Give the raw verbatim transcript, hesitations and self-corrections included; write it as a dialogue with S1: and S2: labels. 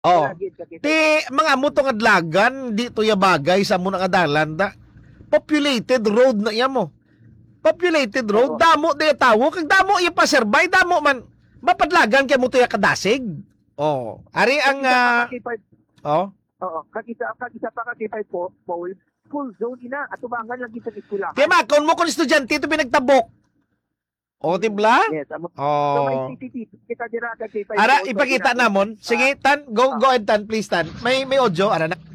S1: Oh.
S2: Lagi ka kita.
S1: Ti mga mo tong adlagan di to ya bagay sa mo nga dalan da. Populated road na iya mo. Populated road,
S2: Oo.
S1: damo de tawo kag damo iya paserbay, damo man mapadlagan kay mo to ya kadasig. Oh, ari ang
S2: Isa pa
S1: ah,
S2: ka kay
S1: oh.
S2: Oo, kag isa kag isa pa ka kay po, Paul. Full zone ina atubangan lang kita eskwelahan.
S1: Kaya makon mo kon estudyante to pinagtabok. O, tibla?
S2: Yes, amo. So may
S1: Oh.
S2: C C T V kita dira kag kay
S1: Ara, ipakita namon. Sige, Tan, go, go ahead, Tan, please, Tan. May, may audio, ara na.